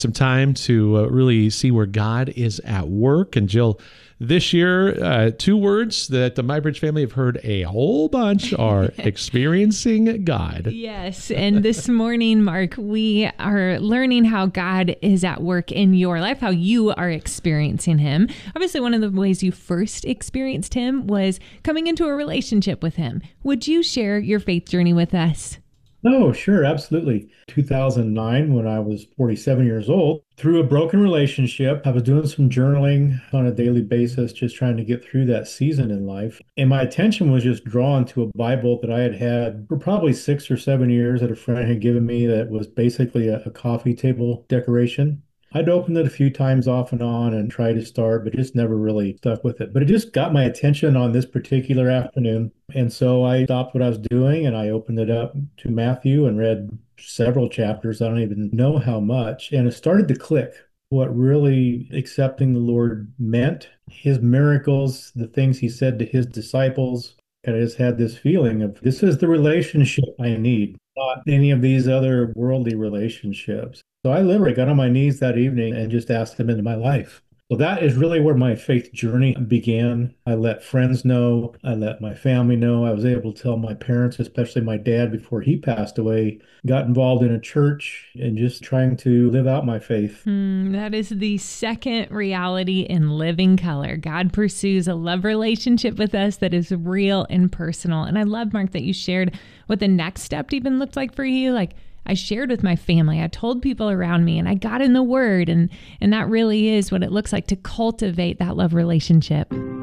some time to really see where God is at work. And Jill, this year, two words that the MyBridge family have heard a whole bunch are experiencing God. Yes. And this morning, Mark, we are learning how God is at work in your life, how you are experiencing him. Obviously, one of the ways you first experienced him was coming into a relationship with him. Would you share your faith journey with us? Oh, sure, absolutely. 2009, when I was 47 years old, through a broken relationship, I was doing some journaling on a daily basis, just trying to get through that season in life. And my attention was just drawn to a Bible that I had had for probably 6 or 7 years that a friend had given me that was basically a coffee table decoration. I'd opened it a few times off and on and tried to start, but just never really stuck with it. But it just got my attention on this particular afternoon. And so I stopped what I was doing and I opened it up to Matthew and read several chapters. I don't even know how much. And it started to click what really accepting the Lord meant, his miracles, the things he said to his disciples. And I just had this feeling of this is the relationship I need, not any of these other worldly relationships. So I literally got on my knees that evening and just asked him into my life. So that is really where my faith journey began. I let friends know. I let my family know. I was able to tell my parents, especially my dad before he passed away, got involved in a church and just trying to live out my faith. That is the second reality in living color. God pursues a love relationship with us that is real and personal. And I love, Mark, that you shared what the next step even looked like for you. Like, I shared with my family, I told people around me, and I got in the Word, and that really is what it looks like to cultivate that love relationship.